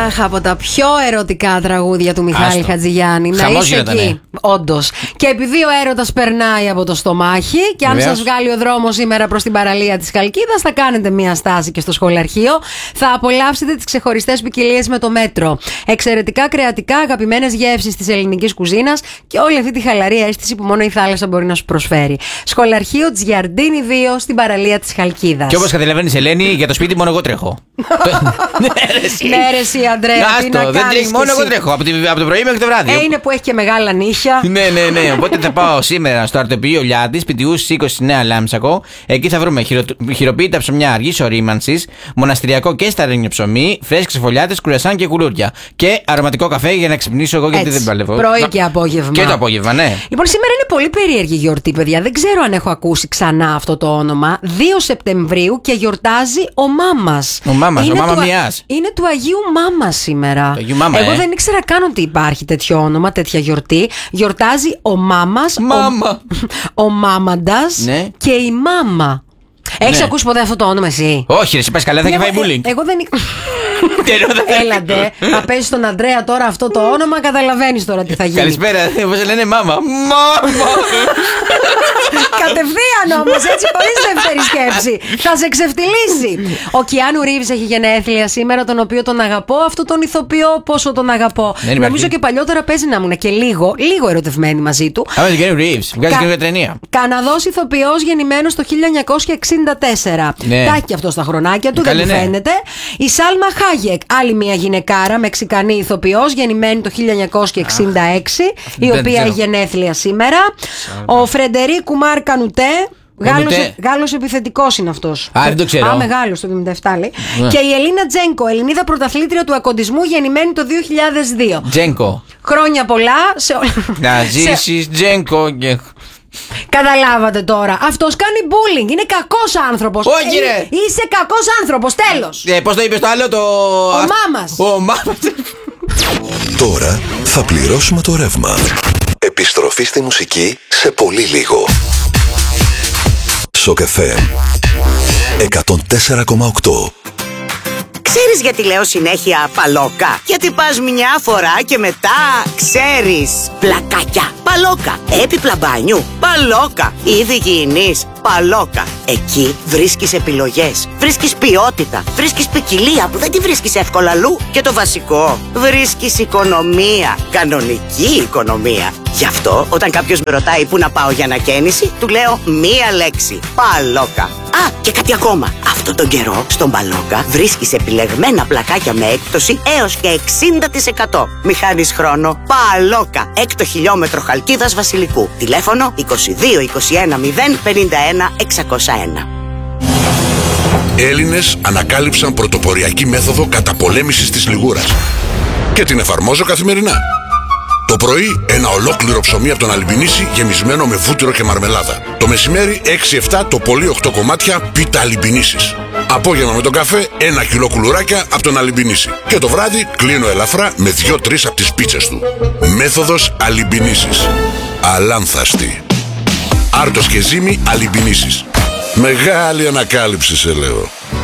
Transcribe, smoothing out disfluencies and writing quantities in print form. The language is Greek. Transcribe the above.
Αχ, από τα πιο ερωτικά τραγούδια του Μιχάλη Χατζηγιάννη. Να Χαμός είσαι γινότανε. εκεί. Όντως. Και επειδή ο έρωτας περνάει από το στομάχι, και αν Βεβαίως. σας βγάλει ο δρόμος σήμερα προς την παραλία της Χαλκίδας, θα κάνετε μία στάση και στο σχολαρχείο. Θα απολαύσετε τις ξεχωριστές ποικιλίες με το μέτρο. Εξαιρετικά κρεατικά, αγαπημένες γεύσεις της ελληνικής κουζίνας και όλη αυτή τη χαλαρή αίσθηση που μόνο η θάλασσα μπορεί να σου προσφέρει. Σχολαρχείο Τζιαρντίνι 2 στην παραλία της Χαλκίδας. Και όπως καταλαβαίνεις, Ελένη, για το σπίτι μόνο εγώ τρέχω. Ναι, ρε, εσύ, Αντρέα, τι να Άστο, δεν κάνεις τρέχει, κι μόνο εγώ εσύ. τρέχω. Από το πρωί μέχρι το βράδυ. Είναι που έχει και μεγάλα νύχια. Ναι. Οπότε θα πάω σήμερα στο αρτοποιείο Λιάτης, Πιτιούς 20 Νέα Λάμψακο. Εκεί θα βρούμε χειροποίητα ψωμιά αργής ορίμανσης, μοναστηριακό και σταρένιο ψωμί, φρέσκες φωλιάτες, κουρασάν και κουλούρια. Και αρωματικό καφέ για να ξυπνήσω εγώ, γιατί δεν παλεύω. Πρωί και απόγευμα. Και το απόγευμα, ναι. Λοιπόν, σήμερα είναι πολύ περίεργη γιορτή, παιδιά. Δεν ξέρω αν έχω ακούσει ξανά αυτό το όνομα. 2 Σεπτεμβρίου και γιορτάζει ο Μάμας. Ο Μάμας, Είναι ο Μάμα του Μιάς. Είναι του Αγίου Μάμα σήμερα. Αγίου Μάμα, Εγώ δεν ήξερα καν ότι υπάρχει τέτοιο όνομα, τέτοια γιορτή. Γιορτάζει ο Μάμας, Μάμα. ο Μάμαντας Ναι. και η Μάμα. Έχεις ακούσει ποτέ αυτό το όνομα εσύ? Όχι, ρε, σε πας καλά, θα έχει φάει bullying. Εγώ δεν. Έλαντε, θα πέσει στον Αντρέα τώρα αυτό το όνομα, καταλαβαίνεις τώρα τι θα γίνει. Καλησπέρα, πώς λένε μάμα. Μάμα. Κατευθείαν όμως, έτσι χωρίς δεύτερη σκέψη. Θα σε ξεφτυλίσει. Ο Κιάνου Ρίβς έχει γενέθλια σήμερα, τον οποίο τον αγαπώ. Αυτό τον ηθοποιώ πόσο τον αγαπώ. υπάρχει. Νομίζω και παλιότερα παίζει να ήμουν και λίγο ερωτευμένη μαζί του. Άμα τον Κιάνου Ρίβς, βγάζει καινούργια ταινία. Καναδός ηθοποιός, γεννημένος το 1964. Ναι. Τα έχει αυτό στα χρονάκια του, δεν Καλέ, του ναι. φαίνεται. Η Σάλμα Χάγεκ, άλλη μια γυναικάρα, Μεξικανή ηθοποιός, γεννημένη το 1966, η δεν οποία ξέρω. έχει γενέθλια σήμερα. Ο Φρεντερίκου Μάρ Κανουτέ. Κανουτέ. Γάλλος επιθετικός είναι αυτός. Α, δεν το ξέρω. Α, μεγάλος, το 1977 λέει. Ναι. Και η Ελίνα Τζένκο, Ελληνίδα πρωταθλήτρια του ακοντισμού, γεννημένη το 2002. Τζένκο. Χρόνια πολλά σε όλα. Να ζήσεις, Τζένκο. Καταλάβατε τώρα. Αυτός κάνει bullying. Είναι κακός άνθρωπος. Όχι, ρε. Είσαι κακός άνθρωπος. Τέλος. Πώς το είπες το άλλο, το. Ο Μάμας. Ο Μάμας. Τώρα θα πληρώσουμε το ρεύμα. Επιστροφή στη μουσική σε πολύ λίγο. Σοκ FM 104,8. Ξέρεις γιατί λέω συνέχεια παλόκα? Γιατί πας μια φορά και μετά ξέρεις. Πλακάκια, παλόκα. Έπιπλα μπάνιου, παλόκα. Είδη υγιεινής, παλόκα. Εκεί βρίσκεις επιλογές, βρίσκεις ποιότητα, βρίσκεις ποικιλία που δεν τη βρίσκεις εύκολα αλλού. Και το βασικό, βρίσκεις οικονομία, κανονική οικονομία. Γι' αυτό όταν κάποιος με ρωτάει πού να πάω για ανακαίνιση, του λέω μία λέξη, παλόκα. Α, και κάτι ακόμα. Αυτό τον καιρό στον Παλόκα βρίσκεις επιλεγμένα πλακάκια με έκπτωση έως και 60%. Μη χάνεις χρόνο. Παλόκα, 6ο χιλιόμετρο Χαλκίδας Βασιλικού. Τηλέφωνο 22 21 0 51 601. Έλληνες ανακάλυψαν πρωτοποριακή μέθοδο καταπολέμησης της λιγούρας και την εφαρμόζω καθημερινά. Το πρωί ένα ολόκληρο ψωμί από τον Αλιμπινίση γεμισμένο με βούτυρο και μαρμελάδα. Το μεσημέρι 6-7 το πολύ 8 κομμάτια πίτα Αλιμπινίσης. Απόγευμα με τον καφέ 1 κιλό κουλουράκια από τον Αλιμπινίση. Και το βράδυ κλείνω ελαφρά με 2-3 από τις πίτσες του. Μέθοδος Αλιμπινίσης. Αλάνθαστη. Άρτος και ζύμη Αλιμπινίσης. Μεγάλη ανακάλυψη σε λέω.